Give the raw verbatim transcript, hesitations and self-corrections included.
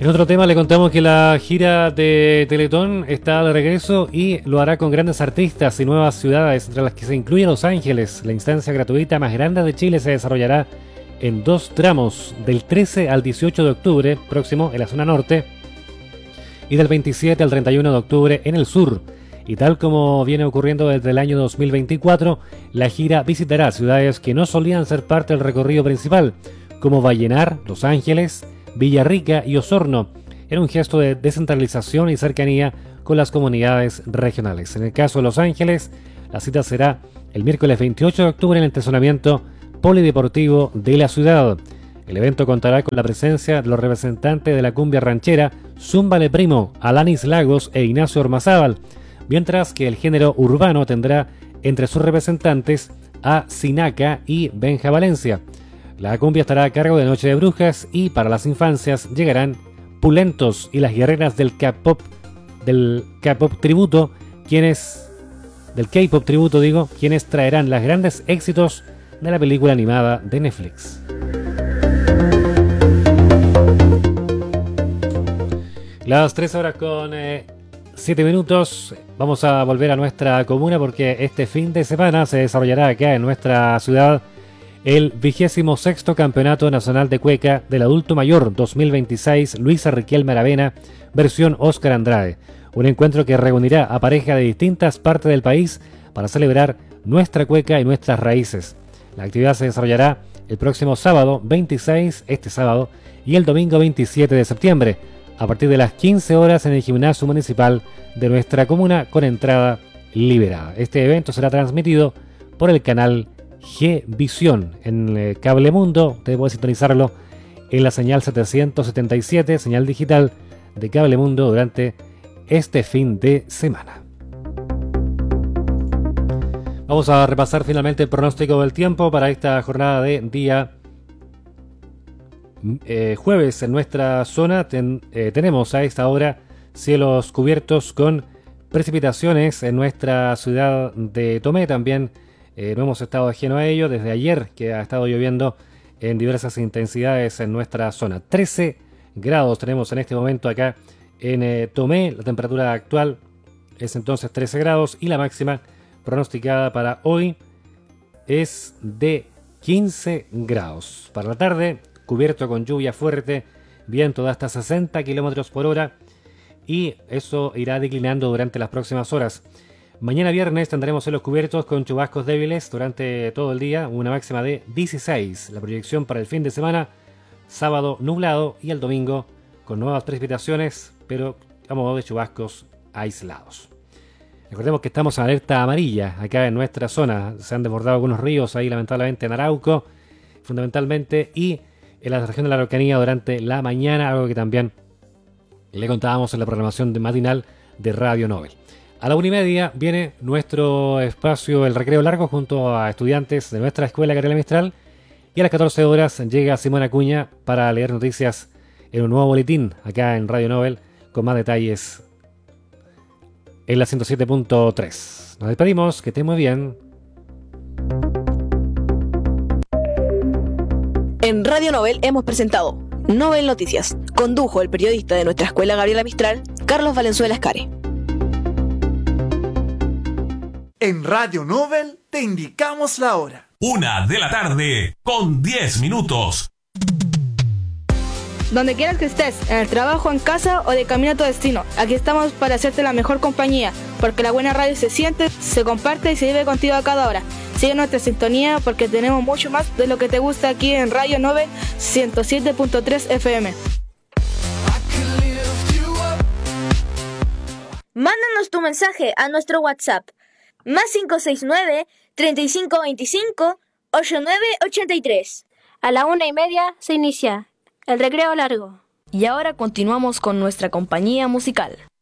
En otro tema le contamos que la gira de Teletón está de regreso y lo hará con grandes artistas y nuevas ciudades, entre las que se incluye Los Ángeles. La instancia gratuita más grande de Chile se desarrollará en dos tramos, del trece al dieciocho de octubre próximo en la zona norte y del veintisiete al treinta y uno de octubre en el sur. Y tal como viene ocurriendo desde el año dos mil veinticuatro, la gira visitará ciudades que no solían ser parte del recorrido principal, como Vallenar, Los Ángeles, Villarrica y Osorno, en un gesto de descentralización y cercanía con las comunidades regionales. En el caso de Los Ángeles, la cita será el miércoles veintiocho de octubre en el estacionamiento polideportivo de la ciudad. El evento contará con la presencia de los representantes de la cumbia ranchera Zúmbale Primo, Alanis Lagos e Ignacio Ormazábal, mientras que el género urbano tendrá entre sus representantes a Sinaca y Benja Valencia. La cumbia estará a cargo de Noche de Brujas y para las infancias llegarán Pulentos y las guerreras del K-pop del K-pop tributo, quienes del K-pop tributo digo, quienes traerán los grandes éxitos de la película animada de Netflix. Las tres horas con eh, siete minutos. Vamos a volver a nuestra comuna porque este fin de semana se desarrollará acá en nuestra ciudad el vigésimo sexto Campeonato Nacional de Cueca del Adulto Mayor dos mil veintiséis Luisa Riquelme Aravena, versión Óscar Andrade. Un encuentro que reunirá a parejas de distintas partes del país para celebrar nuestra cueca y nuestras raíces. La actividad se desarrollará el próximo sábado veintiséis, este sábado, y el domingo veintisiete de septiembre, a partir de las quince horas en el gimnasio municipal de nuestra comuna con entrada liberada. Este evento será transmitido por el canal G Visión en eh, Cable Mundo. Usted puede sintonizarlo en la señal setecientos setenta y siete, señal digital de Cable Mundo durante este fin de semana. Vamos a repasar finalmente el pronóstico del tiempo para esta jornada de día eh, jueves. En nuestra zona ten, eh, tenemos a esta hora cielos cubiertos con precipitaciones en nuestra ciudad de Tomé. También Eh, no hemos estado ajeno a ello desde ayer, que ha estado lloviendo en diversas intensidades en nuestra zona. trece grados tenemos en este momento acá en eh, Tomé. La temperatura actual es entonces trece grados y la máxima pronosticada para hoy es de quince grados. Para la tarde, cubierto con lluvia fuerte, viento de hasta sesenta kilómetros por hora y eso irá declinando durante las próximas horas. Mañana viernes tendremos cielos cubiertos con chubascos débiles durante todo el día, una máxima de dieciséis. La proyección para el fin de semana, sábado nublado y el domingo con nuevas precipitaciones, pero a modo de chubascos aislados. Recordemos que estamos en alerta amarilla acá en nuestra zona. Se han desbordado algunos ríos ahí lamentablemente en Arauco, fundamentalmente, y en la región de la Araucanía durante la mañana, algo que también le contábamos en la programación de matinal de Radio Nobel. A la una y media viene nuestro espacio El Recreo Largo junto a estudiantes de nuestra escuela Gabriela Mistral y a las catorce horas llega Simón Acuña para leer noticias en un nuevo boletín acá en Radio Nobel con más detalles en la ciento siete punto tres. Nos despedimos, que estén muy bien. En Radio Nobel hemos presentado Nobel Noticias. Condujo el periodista de nuestra escuela Gabriela Mistral, Carlos Valenzuela Escare. En Radio Nobel te indicamos la hora. Una de la tarde con diez minutos. Donde quieras que estés, en el trabajo, en casa o de camino a tu destino, aquí estamos para hacerte la mejor compañía, porque la buena radio se siente, se comparte y se vive contigo a cada hora. Sigue nuestra sintonía porque tenemos mucho más de lo que te gusta aquí en Radio Nobel ciento siete punto tres F M. Mándanos tu mensaje a nuestro WhatsApp más cinco seis nueve, treinta y cinco veinticinco, ochenta y nueve ochenta y tres. A la una y media se inicia el recreo largo. Y ahora continuamos con nuestra compañía musical.